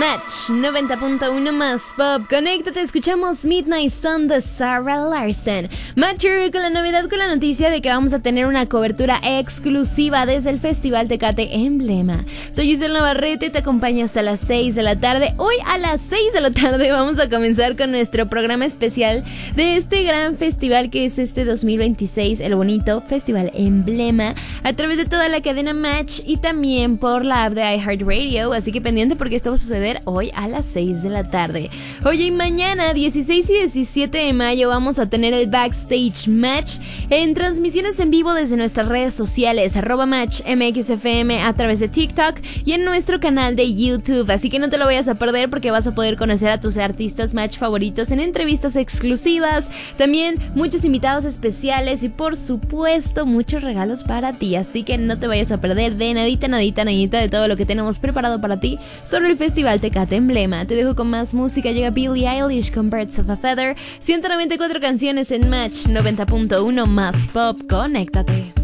Match 90.1 más pop. Conéctate, escuchamos Midnight Sun de Sarah Larson. Matcher con la novedad, con la noticia de que vamos a tener una cobertura exclusiva desde el Festival Tecate Emblema. Soy Giselle Navarrete, te acompaño hasta las 6 de la tarde. Hoy a las 6 de la tarde vamos a comenzar con nuestro programa especial de este gran festival que es este 2026, el bonito Festival Emblema, a través de toda la cadena Match y también por la app de iHeartRadio. Así que pendiente porque esto va a suceder hoy a las 6 de la tarde. Hoy y mañana, 16 y 17 de mayo, vamos a tener el Backstage Match en transmisiones en vivo desde nuestras redes sociales, @MatchMXFM a través de TikTok y en nuestro canal de YouTube. Así que no te lo vayas a perder porque vas a poder conocer a tus artistas Match favoritos en entrevistas exclusivas, también muchos invitados especiales y por supuesto muchos regalos para ti. Así que no te vayas a perder de nadita de todo lo que tenemos preparado para ti sobre el Festival Tecate Emblema. Te dejo con más música. Llega Billie Eilish con Birds of a Feather. 194 canciones en Match 90.1 más pop. Conéctate.